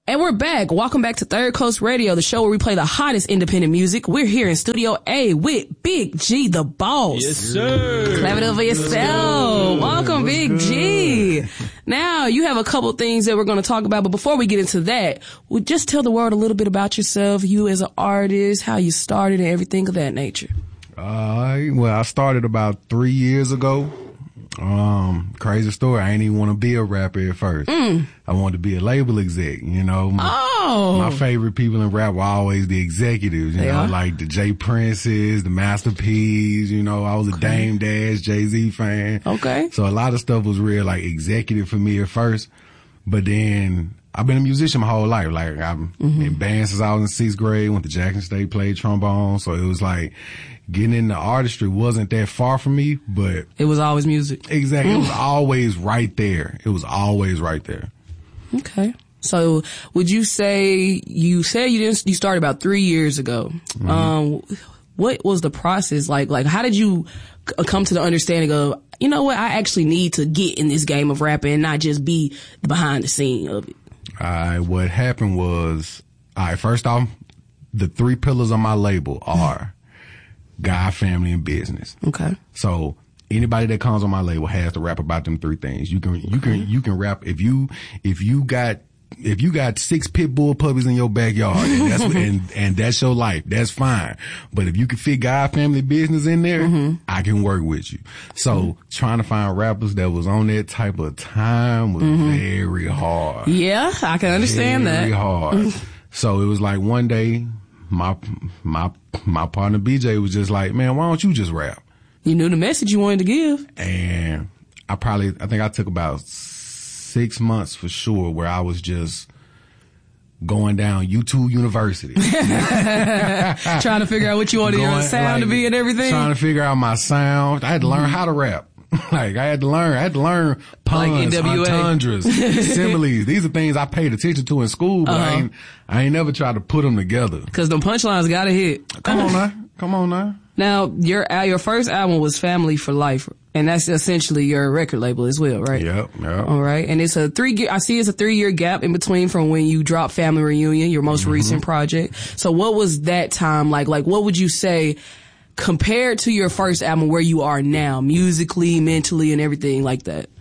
And we're back. Welcome back to Third Coast Radio, the show where we play the hottest independent music. We're here in Studio A with Big G, the boss. Yes, sir. Clap it up for yourself. Welcome, Big G. Now, you have a couple things that we're going to talk about, but before we get into that, we'll just tell the world a little bit about yourself, you as an artist, how you started, and everything of that nature. Well, I started about 3 years ago. Crazy story. I ain't even want to be a rapper at first. I wanted to be a label exec, you know. My favorite people in rap were always the executives, you know, like the J Princes, the Master P's, you know. I was a Dame Dash, Jay-Z fan. Okay. So a lot of stuff was real, like, executive for me at first. But then I've been a musician my whole life. Like, I've been band since I was in 6th grade, went to Jackson State, played trombone. So it was like, getting into artistry wasn't that far from me, but it was always music. Exactly. It was always right there. It was always right there. Okay. So would you say, you said you started about 3 years ago. What was the process like? Like, how did you come to the understanding of, you know what, I actually need to get in this game of rapping and not just be the behind the scene of it? What happened was, first off, the 3 pillars of my label are God, family, and business. Okay. So anybody that comes on my label has to rap about them 3 things. You can rap if you got 6 pit bull puppies in your backyard and that's your life. That's fine. But if you can fit God, family, business in there, I can work with you. So trying to find rappers that was on that type of time was very hard. Yeah, I can understand that. Very hard. So it was like one day, my partner BJ was just like, man, why don't you just rap? You knew the message you wanted to give. And I think I took about 6 months for sure where I was just going down YouTube University. Trying to figure out what you wanted your sound to be and everything. Trying to figure out my sound. I had to learn how to rap. Like, I had to learn puns, like entendres, similes. These are things I paid attention to in school, but I ain't never tried to put them together. Cause the punchlines gotta hit. Come on now. Now, your first album was Family for Life, and that's essentially your record label as well, right? Yep. All right. And it's a 3-year gap in between from when you dropped Family Reunion, your most recent project. So what was that time like? Like, what would you say compared to your first album where you are now, musically, mentally, and everything like that?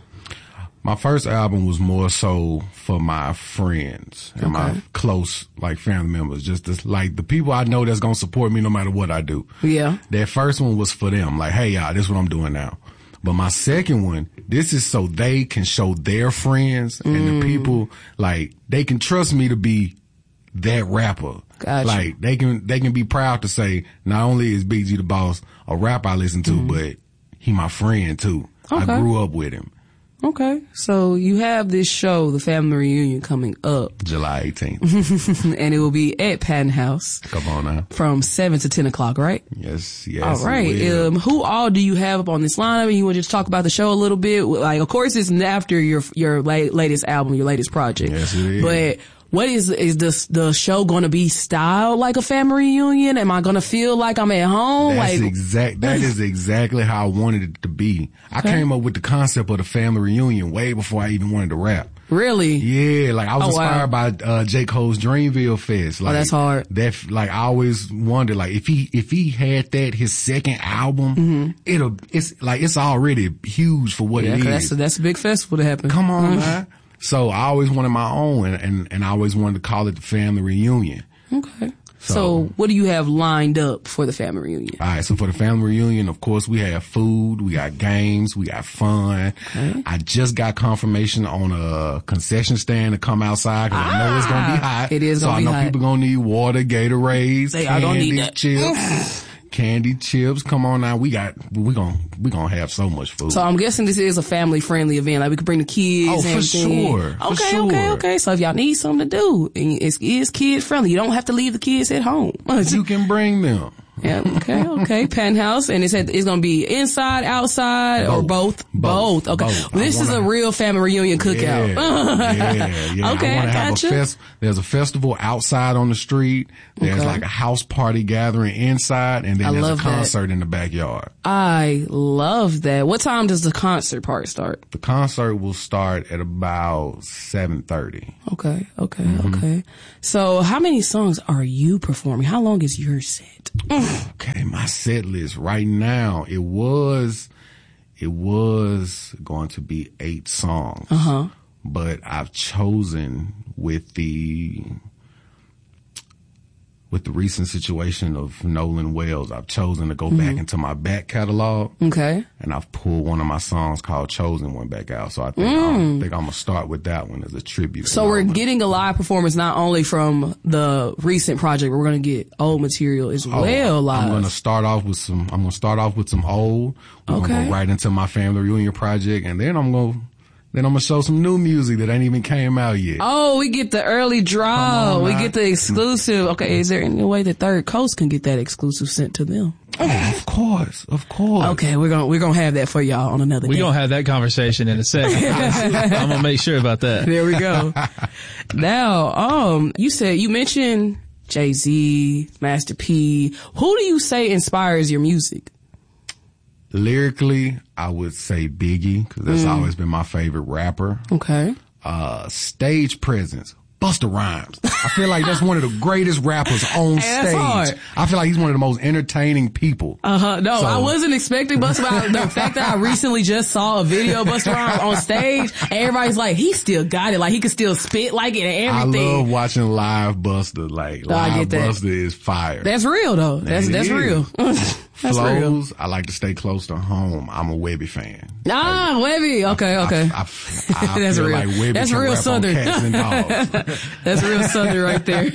My first album was more so for my friends and my close, like, family members. Just like the people I know that's gonna support me no matter what I do. Yeah. That first one was for them. Like, hey, y'all, this is what I'm doing now. But my second one, this is so they can show their friends and the people, like, they can trust me to be that rapper. Gotcha. Like, they can be proud to say, not only is Big G the boss a rapper I listen to, but he my friend too. I grew up with him. Okay. So you have this show, The Family Reunion, coming up July 18th. and it will be at Patton House. Come on now. From 7 to 10 o'clock, right? Yes. All right. Who all do you have up on this lineup? And you want to just talk about the show a little bit? Like, of course, it's after your latest album, your latest project. Yes, it is. But what is the show going to be styled like a family reunion? Am I going to feel like I'm at home? That is exactly how I wanted it to be. I came up with the concept of the family reunion way before I even wanted to rap. Really? Yeah, like I was inspired by J. Cole's Dreamville Fest. Like, that's hard. Like, I always wondered, like, if he had that his second album, it's already huge for what it is. That's a big festival to happen. Come on, man. So I always wanted my own, and I always wanted to call it the family reunion. Okay. So what do you have lined up for the family reunion? All right. So for the family reunion, of course, we have food, we got games, we got fun. Okay. I just got confirmation on a concession stand to come outside because I know it's going to be hot. It is going to be hot. So I know people going to need water, Gatorades, they are going to need that. Chips. Candy, chips, come on now. We gonna have so much food. So I'm guessing this is a family friendly event. Like, we could bring the kids. Oh, for sure. Okay. So if y'all need something to do, and it's kid friendly, you don't have to leave the kids at home. You can bring them. Yeah, okay. Penthouse. And it said it's going to be inside, outside, or both? Both. Okay. Both. Well, this is a real family reunion cookout. Yeah. Okay, I gotcha. There's a festival outside on the street. There's like a house party gathering inside, and then there's a concert in the backyard. I love that. What time does the concert part start? The concert will start at about 7:30. Okay. So how many songs are you performing? How long is your set? Okay, my set list right now, it was going to be 8 songs. But I've chosen with the recent situation of Nolan Wells, I've chosen to go back into my back catalog. Okay. And I've pulled one of my songs called Chosen One back out. So I think I'm going to start with that one as a tribute. So we're getting a live performance not only from the recent project, but we're going to get old material as well live. I'm going to start off with some old. We're going to go right into my family reunion project, and then I'm going to show some new music that ain't even came out yet. Oh, we get the early draw. We get the exclusive. Okay, is there any way that Third Coast can get that exclusive sent to them? Oh, of course. Okay, we're gonna have that for y'all on another day. We're gonna have that conversation in a second. I'm gonna make sure about that. There we go. Now, you mentioned Jay-Z, Master P. Who do you say inspires your music? Lyrically, I would say Biggie, because that's always been my favorite rapper. Okay. Stage presence, Busta Rhymes. I feel like that's one of the greatest rappers on stage. That's hard. I feel like he's one of the most entertaining people. No, I wasn't expecting Busta Rhymes. The fact that I recently just saw a video of Busta Rhymes on stage, and everybody's like, he still got it. Like, he can still spit like it and everything. I love watching live Busta. Like, live Busta is fire. That's real, though. That's real. That's Flows, real. I like to stay close to home. I'm a Webby fan. Webby. Okay. I That's feel real. Like Webby That's can real rap Southern. on cats and dogs. That's real Southern right there.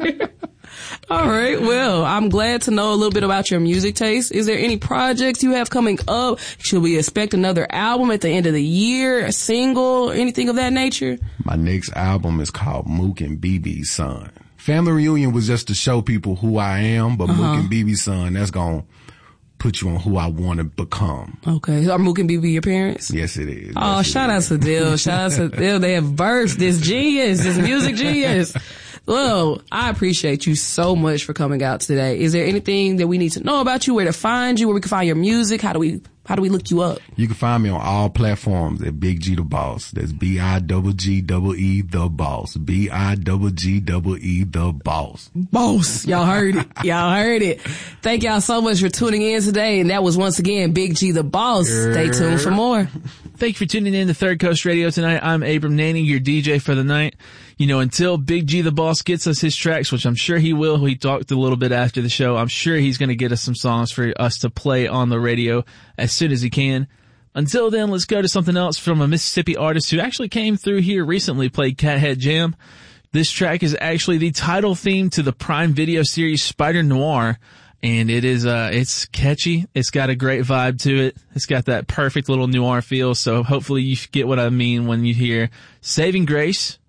All right. Well, I'm glad to know a little bit about your music taste. Is there any projects you have coming up? Should we expect another album at the end of the year? A single? Anything of that nature? My next album is called Mook and BB's Son. Family Reunion was just to show people who I am, but Mook and BB's Son, that's going to put you on who I want to become. Okay. Are Mook and BB your parents? Yes, it is. Oh, yes, shout out to Dill. Shout out to Dill. They have birthed this genius, this music genius. Well, I appreciate you so much for coming out today. Is there anything that we need to know about you, where to find you, where we can find your music? How do we look you up? You can find me on all platforms at Big G the Boss. That's BIGGEE the Boss. BIGGEE the Boss. Boss. Y'all heard it. Y'all heard it. Thank y'all so much for tuning in today. And that was once again Big G the Boss. Stay tuned for more. Thank you for tuning in to Third Coast Radio tonight. I'm Abram Nanning, your DJ for the night. You know, until Big G the Boss gets us his tracks, which I'm sure he will. He talked a little bit after the show. I'm sure he's going to get us some songs for us to play on the radio as soon as he can. Until then, let's go to something else from a Mississippi artist who actually came through here recently, played Cathead Jam. This track is actually the title theme to the Prime Video series Spider Noir. And it is, it's catchy. It's got a great vibe to it. It's got that perfect little noir feel. So hopefully you get what I mean when you hear Saving Grace